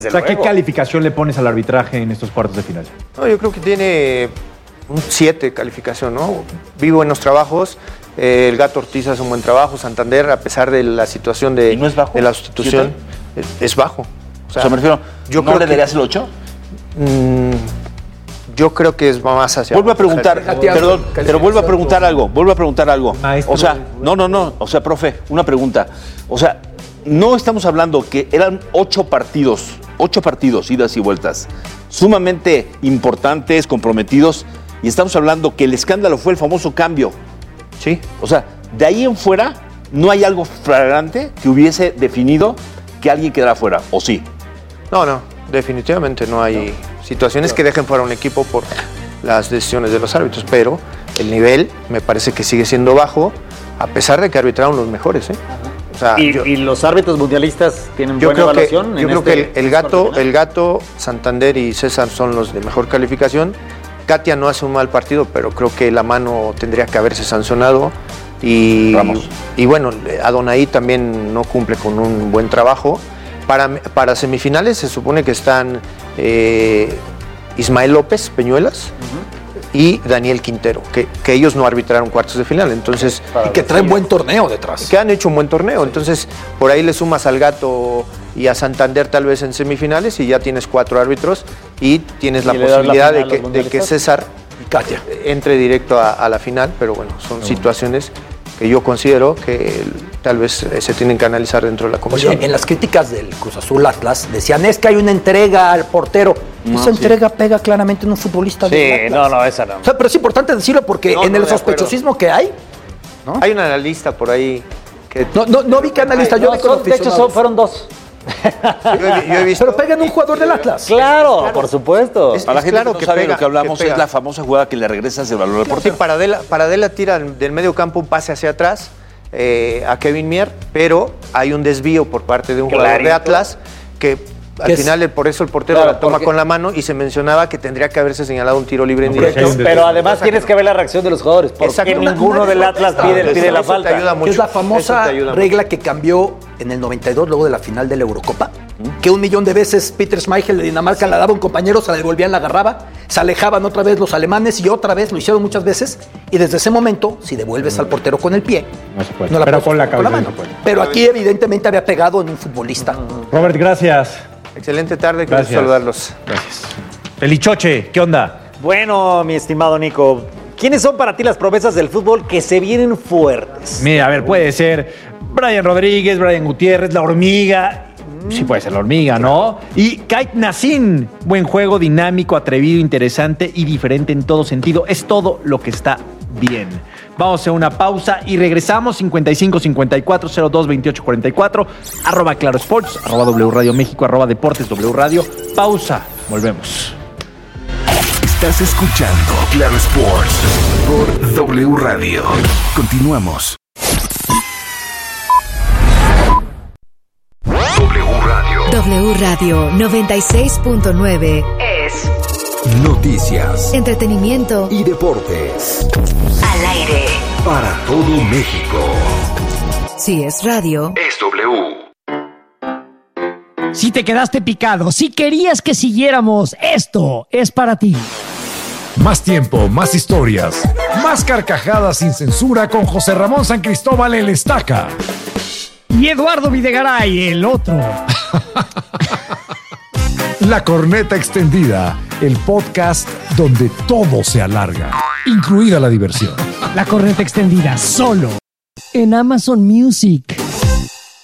O sea, ¿qué calificación le pones al arbitraje en estos cuartos de final? No, yo creo que tiene un 7 calificación, ¿no? Vi buenos trabajos. El Gato Ortiz hace un buen trabajo. Santander, a pesar de la situación de, no es bajo? de la sustitución, es bajo. O sea, me refiero, ¿no le darías el 8? Yo creo que es más hacia... Vuelvo a preguntar, perdón, pero vuelvo a preguntar algo, Maestro, o sea, no, o sea, profe, una pregunta. O sea, no estamos hablando que eran 8 partidos, idas y vueltas, sumamente importantes, comprometidos, y estamos hablando que el escándalo fue el famoso cambio. Sí. O sea, de ahí en fuera, ¿no hay algo flagrante que hubiese definido que alguien quedara fuera, o sí? No, definitivamente no hay situaciones que dejen fuera un equipo por las decisiones de los árbitros, pero el nivel me parece que sigue siendo bajo, a pesar de que arbitraron los mejores, ¿eh? O sea, ¿Y los árbitros mundialistas tienen yo buena creo evaluación? yo creo que el Gato, Santander y César son los de mejor calificación. Katia no hace un mal partido, pero creo que la mano tendría que haberse sancionado. Y bueno, Adonai también no cumple con un buen trabajo. Para semifinales se supone que están Ismael López Peñuelas y Daniel Quintero, que ellos no arbitraron cuartos de final. Entonces, y que traen buen torneo detrás. Que han hecho un buen torneo. Entonces, por ahí le sumas al Gato y a Santander tal vez en semifinales y ya tienes 4 árbitros y tienes la posibilidad de que César y Katia entre directo a la final. Pero bueno, son situaciones que yo considero que tal vez se tienen que analizar dentro de la comisión. Oye, en las críticas del Cruz Azul Atlas decían, es que hay una entrega al portero. Esa entrega pega claramente en un futbolista del Atlas. No, esa no. O sea, pero es importante decirlo porque en el sospechosismo que hay, ¿no? Hay un analista por ahí que... No vi que analista, yo vi con de hecho, fueron 2. Yo he visto... Pero pega en un jugador del Atlas. Claro, por supuesto. Para la gente claro que no que sabe pega, lo que hablamos, que pega. es la famosa jugada que le regresas el valor al Sí, portero. Paradela tira del medio campo un pase hacia atrás a Kevin Mier, pero hay un desvío por parte de un jugador de Atlas que al final por eso el portero la toma con la mano y se mencionaba que tendría que haberse señalado un tiro libre en directo. Pero además tienes que ver la reacción de los jugadores, porque ninguno del Atlas pide la falta. Te ayuda mucho. Que es la famosa regla que cambió en el 92, luego de la final de la Eurocopa, que 1 millón de veces Peter Schmeichel de Dinamarca la daba a un compañero, se la devolvían, la agarraba, se alejaban otra vez los alemanes y otra vez, lo hicieron muchas veces, y desde ese momento, si devuelves al portero con el pie, No se puede. no la Pero puedes con la con cabeza mano. no se puede. Pero aquí evidentemente había pegado en un futbolista. Robert, gracias. Excelente tarde, quiero Gracias. saludarlos. Gracias. Felichoche, ¿qué onda? Bueno, mi estimado Nico, ¿quiénes son para ti las promesas del fútbol que se vienen fuertes? Mira, a ver, puede ser Brian Rodríguez, Brian Gutiérrez, La Hormiga. Sí puede ser La Hormiga, ¿no? Y Kait Nassim, buen juego, dinámico, atrevido, interesante y diferente en todo sentido. Es todo lo que está bien. Vamos a hacer una pausa y regresamos. 55 54 02 28 44 @Claro Sports, @W Radio México, @Deportes W Radio. Pausa, volvemos. Estás escuchando Claro Sports por W Radio. Continuamos. W Radio 96.9 es Noticias, entretenimiento y deportes al aire. para todo México. Si es radio, Es W. Si te quedaste picado, si querías que siguiéramos, esto es para ti. Más tiempo, más historias, más carcajadas sin censura con José Ramón San Cristóbal el Estaca. Y Eduardo Videgaray, el otro. La Corneta Extendida, el podcast donde todo se alarga, incluida la diversión. La corneta extendida, solo en Amazon Music.